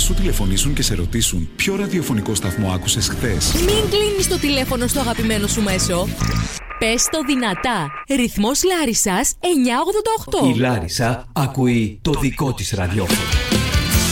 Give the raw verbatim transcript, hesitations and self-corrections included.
σου τηλεφωνήσουν και σε ρωτήσουν ποιο ραδιοφωνικό σταθμό άκουσες χθες. Μην κλείνεις το τηλέφωνο στο αγαπημένο σου μέσο. Πες το δυνατά. Ρυθμός Λάρισσας εννιακόσια ογδόντα οκτώ. Η Λάρισα ακούει το δικό της ραδιόφωνο.